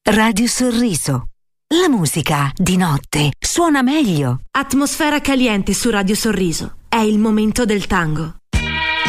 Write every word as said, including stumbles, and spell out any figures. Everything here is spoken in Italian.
Radio Sorriso. La musica di notte suona meglio. Atmosfera caliente su Radio Sorriso. È il momento del tango.